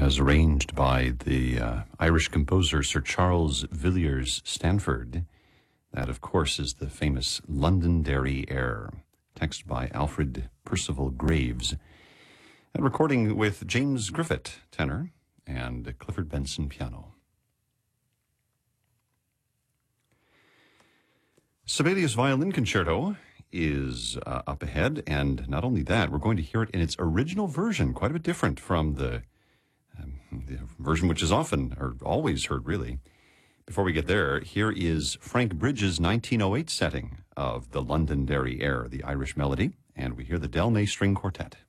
as arranged by the Irish composer Sir Charles Villiers Stanford. That, of course, is the famous Londonderry air, text by Alfred Percival Graves, and recording with James Griffith, tenor, and Clifford Benson, piano. Sibelius Violin Concerto is up ahead, and not only that, we're going to hear it in its original version, quite a bit different from the version which is often, or always heard, really. Before we get there, here is Frank Bridges' 1908 setting of the Londonderry air, the Irish melody, and we hear the Del May String Quartet.